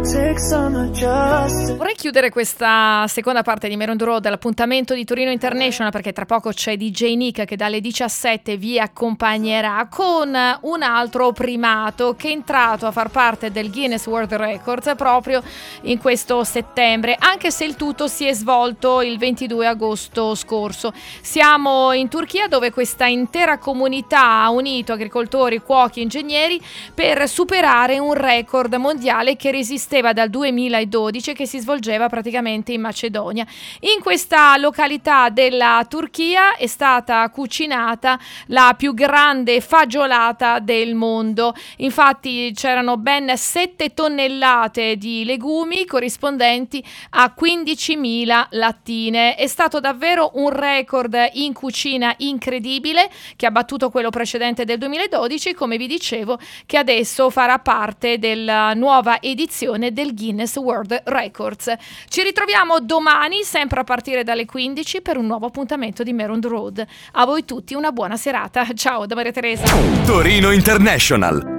Vorrei chiudere questa seconda parte di Maroon Road, l'appuntamento di Torino International, perché tra poco c'è DJ Nick che dalle 17 vi accompagnerà con un altro primato che è entrato a far parte del Guinness World Records proprio in questo settembre, anche se il tutto si è svolto il 22 agosto scorso. Siamo in Turchia, dove questa intera comunità ha unito agricoltori, cuochi, ingegneri per superare un record mondiale che resisteva dal 2012, che si svolgeva praticamente in Macedonia. In questa località della Turchia è stata cucinata la più grande fagiolata del mondo. Infatti c'erano ben 7 tonnellate di legumi corrispondenti a 15.000 lattine. È stato davvero un record in cucina incredibile, che ha battuto quello precedente del 2012, come vi dicevo, che adesso farà parte della nuova edizione del Guinness World Records. Ci ritroviamo domani, sempre a partire dalle 15, per un nuovo appuntamento di Maroon Road. A voi tutti una buona serata. Ciao da Maria Teresa. Torino International.